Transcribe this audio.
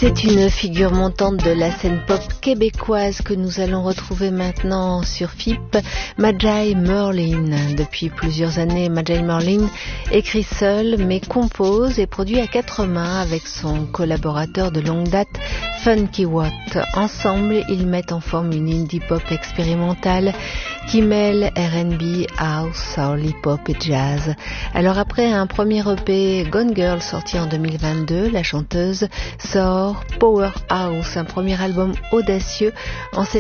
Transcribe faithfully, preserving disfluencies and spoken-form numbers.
C'est une figure montante de la scène pop québécoise que nous allons retrouver maintenant sur F I P, Majai Merlin. Depuis plusieurs années, Majai Merlin écrit seul mais compose et produit à quatre mains avec son collaborateur de longue date, Funky Watt. Ensemble, ils mettent en forme une indie pop expérimentale qui mêle R and B, house, soul, hip-hop et jazz. Alors après un premier E P Gone Girl sorti en deux mille vingt-deux, la chanteuse sort Powerhouse, un premier album audacieux en